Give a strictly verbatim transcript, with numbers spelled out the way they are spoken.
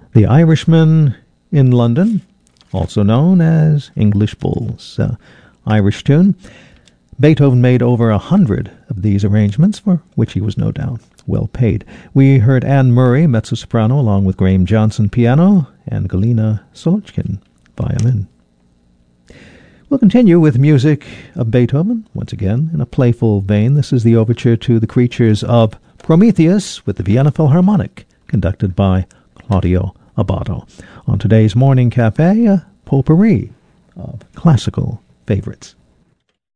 The Irishmen in London, also known as English Bulls. Uh, Irish tune. Beethoven made over a hundred of these arrangements, for which he was no doubt well paid. We heard Anne Murray, mezzo-soprano, along with Graham Johnson, piano, and Galina Solochkin, violin. We'll continue with music of Beethoven, once again, in a playful vein. This is the overture to The Creatures of Prometheus with the Vienna Philharmonic, conducted by Claudio Abbado. On today's Morning Cafe, a potpourri of classical favorites.